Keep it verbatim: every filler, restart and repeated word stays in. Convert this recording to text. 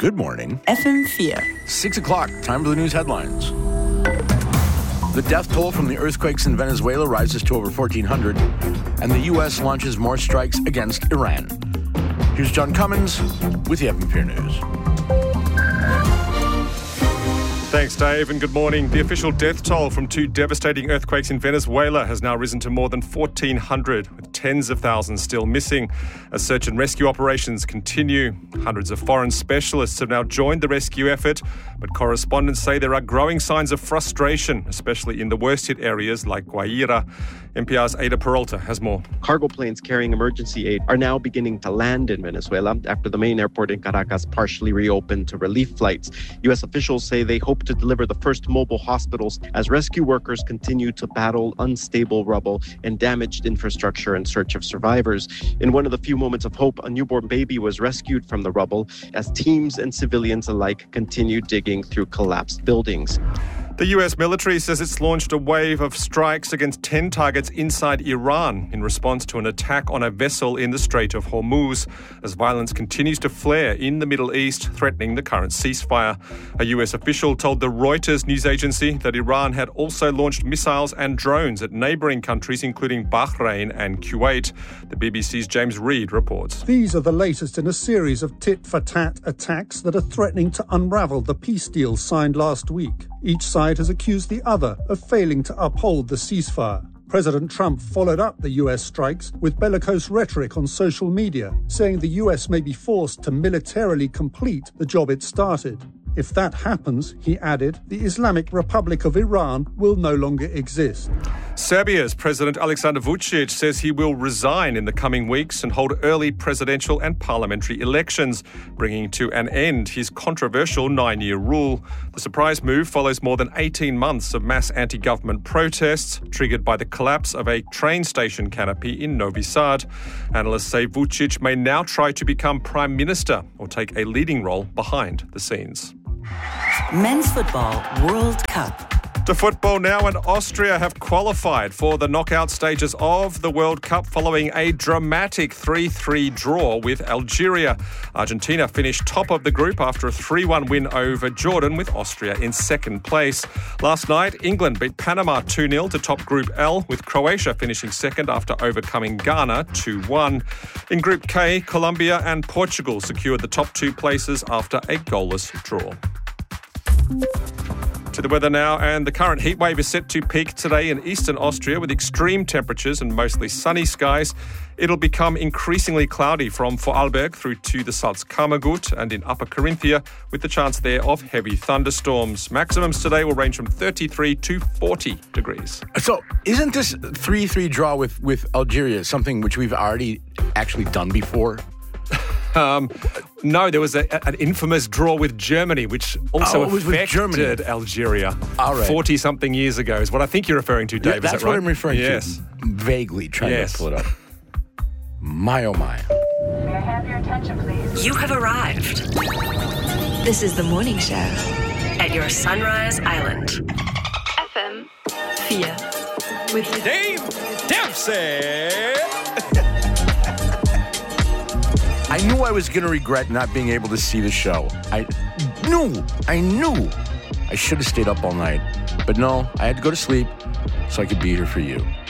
Good morning. F M four. Six o'clock. Time for the news headlines. The death toll from the earthquakes in Venezuela rises to over fourteen hundred, and the U S launches more strikes against Iran. Here's John Cummins with the F M four News. Thanks, Dave, and good morning. The official death toll from two devastating earthquakes in Venezuela has now risen to more than fourteen hundred, with tens of thousands still missing as search and rescue operations continue. Hundreds of foreign specialists have now joined the rescue effort, but correspondents say there are growing signs of frustration, especially in the worst-hit areas like Guaira. N P R's Ada Peralta has more. Cargo planes carrying emergency aid are now beginning to land in Venezuela after the main airport in Caracas partially reopened to relief flights. U S officials say they hope to deliver the first mobile hospitals as rescue workers continue to battle unstable rubble and damaged infrastructure in search of survivors. In one of the few moments of hope, a newborn baby was rescued from the rubble as teams and civilians alike continue digging through collapsed buildings. The U S military says it's launched a wave of strikes against ten targets inside Iran in response to an attack on a vessel in the Strait of Hormuz, as violence continues to flare in the Middle East, threatening the current ceasefire. A U S official told the Reuters news agency that Iran had also launched missiles and drones at neighbouring countries, including Bahrain and Kuwait. The B B C's James Reid reports. These are the latest in a series of tit-for-tat attacks that are threatening to unravel the peace deal signed last week. Each side has accused the other of failing to uphold the ceasefire. President Trump followed up the U S strikes with bellicose rhetoric on social media, saying the U S may be forced to militarily complete the job it started. If that happens, he added, the Islamic Republic of Iran will no longer exist. Serbia's President Aleksandar Vučić says he will resign in the coming weeks and hold early presidential and parliamentary elections, bringing to an end his controversial nine-year rule. The surprise move follows more than eighteen months of mass anti-government protests, triggered by the collapse of a train station canopy in Novi Sad. Analysts say Vučić may now try to become prime minister or take a leading role behind the scenes. Men's Football World Cup. To football now, and Austria have qualified for the knockout stages of the World Cup following a dramatic three three draw with Algeria. Argentina finished top of the group after a three one win over Jordan, with Austria in second place. Last night, England beat Panama two nil to top Group L, with Croatia finishing second after overcoming Ghana two one. In Group K, Colombia and Portugal secured the top two places after a goalless draw. To the weather now, and the current heatwave is set to peak today in eastern Austria with extreme temperatures and mostly sunny skies. It'll become increasingly cloudy from Vorarlberg through to the Salzkammergut and in Upper Carinthia, with the chance there of heavy thunderstorms. Maximums today will range from thirty-three to forty degrees. So isn't this three three draw with, with Algeria something which we've already actually done before? Um, no, there was a, an infamous draw with Germany, which also oh, it was with affected Germany. Algeria All right. forty-something years ago is what I think you're referring to, Dave. Yeah, that's is that right? what I'm referring yes. to. Vaguely trying yes. to pull it up. My, oh my. May I have your attention, please? You have arrived This is the morning show. at your Sunrise Island. F M four. With Dave Dempsey! I knew I was going to regret not being able to see the show. I knew, I knew I should have stayed up all night. But no, I had to go to sleep so I could be here for you.